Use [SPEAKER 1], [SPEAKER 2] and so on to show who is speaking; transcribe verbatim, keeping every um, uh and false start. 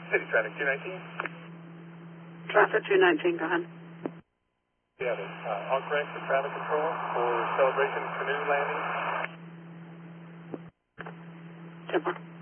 [SPEAKER 1] City traffic two nineteen.
[SPEAKER 2] Traffic two nineteen, go ahead.
[SPEAKER 1] Yeah, uh, on correct for traffic control for Celebration Canoe Landing.
[SPEAKER 2] ten four.